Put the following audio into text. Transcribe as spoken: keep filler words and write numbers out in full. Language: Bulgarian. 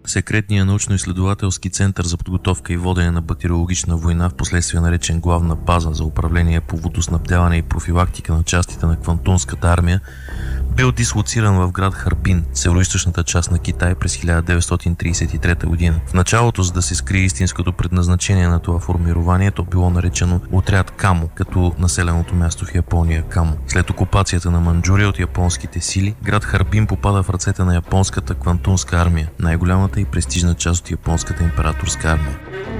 секретния научно-изследователски център за подготовка и водене на бактериологична война, в последствие наречен главна база за управление по водоснабдяване и профилактика на частите на Квантунската армия, бил дислоциран в град Харбин, североизточната част на Китай, през хиляда деветстотин тридесет и трета година. В началото, за да се скрие истинското предназначение на това формирование, то било наречено отряд Камо, като населеното място в Япония Камо. След окупацията на Манчжурия от японските сили, град Харбин попада в ръцете на японската Квантунска армия, най-голямата и престижна част от японската императорска армия.